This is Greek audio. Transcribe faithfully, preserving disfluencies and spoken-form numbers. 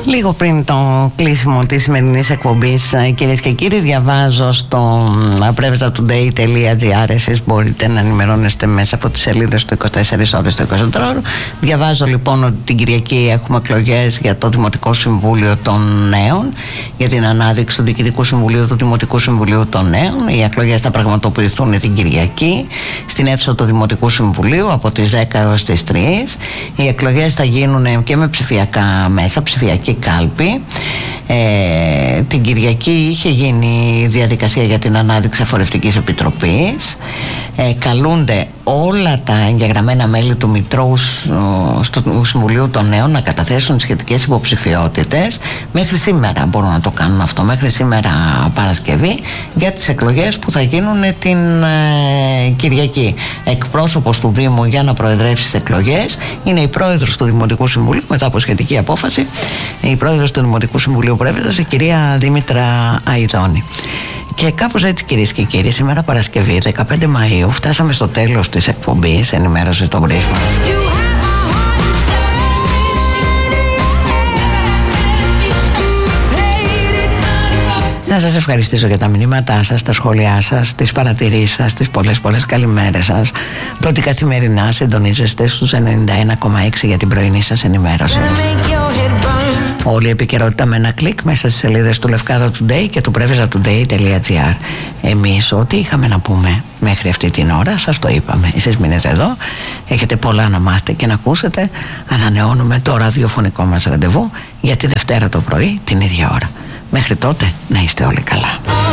Λίγο πριν το κλείσιμο της σημερινής εκπομπής, κυρίες και κύριοι, διαβάζω στο πρέβεζα τουντέι τελεία τζι άρ. Εσείς μπορείτε να ενημερώνεστε μέσα από τις σελίδες του είκοσι τέσσερις ώρες το εικοσιτετράωρο. Διαβάζω λοιπόν ότι την Κυριακή έχουμε εκλογές για το Δημοτικό Συμβούλιο των Νέων, για την ανάδειξη του Διοικητικού Συμβουλίου του Δημοτικού Συμβουλίου των Νέων. Οι εκλογές θα πραγματοποιηθούν την Κυριακή στην αίθουσα του Δημοτικού Συμβουλίου από τις δέκα έως τις τρεις. Οι εκλογές θα γίνουν και με ψηφιακά μέσα, ψηφιακή κάλπη. Ε, την Κυριακή είχε γίνει διαδικασία για την ανάδειξη Αφορευτικής Επιτροπής. Ε, καλούνται όλα τα εγγεγραμμένα μέλη του Μητρώου του Συμβουλίου των Νέων να καταθέσουν σχετικές υποψηφιότητες. Μέχρι σήμερα μπορούν να το κάνουν αυτό, μέχρι σήμερα Παρασκευή, για τις εκλογές που θα γίνουν την ε, Κυριακή. Εκπρόσωπος του Δήμου για να προεδρεύσει τις εκλογές είναι η πρόεδρος του Δημοτικού Συμβουλίου, μετά από σχετική απόφαση, η πρόεδρος του Δημοτικού Συμβουλίου Πρέβεζας, η κυρία Δήμητρα Αηδόνη. Και κάπως έτσι, κυρίες και κύριοι, σήμερα Παρασκευή δεκαπέντε Μαΐου φτάσαμε στο τέλος της εκπομπής ενημέρωσης των Πρίσμα. Να σας ευχαριστήσω για τα μηνύματά σας, τα σχόλιά σας, τις παρατηρήσεις σας, τις πολλές πολλές καλημέρες σας, το ότι καθημερινά συντονίζεστε στους ενενήντα ένα κόμμα έξι για την πρωινή σας ενημέρωση. Όλη η επικαιρότητα με ένα κλικ μέσα στις σελίδες του Λευκάδα Today και του πρέβεζα τουντέι τελεία τζι άρ. Εμείς ό,τι είχαμε να πούμε μέχρι αυτή την ώρα σας το είπαμε. Εσείς μείνετε εδώ, έχετε πολλά να μάθετε και να ακούσετε. Ανανεώνουμε το ραδιοφωνικό μας ραντεβού για τη Δευτέρα το πρωί την ίδια ώρα. Μέχρι τότε να είστε όλοι καλά.